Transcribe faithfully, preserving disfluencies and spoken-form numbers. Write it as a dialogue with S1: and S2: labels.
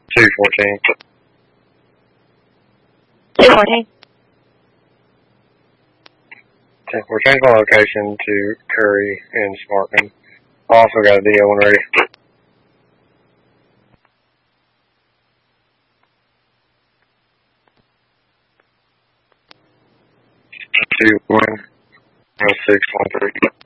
S1: two fourteen.
S2: two fourteen.
S1: ten four, change my location to Curry and Sparkman. Also got a D O one ready. two one, six one three.